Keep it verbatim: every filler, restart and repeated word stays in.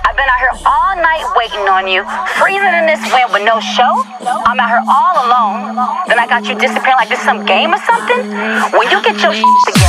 I've been out here all night waiting on you, freezing in this wind with no show. I'm out here all alone. Then I got you disappearing like this some game or something. When you get your shit together.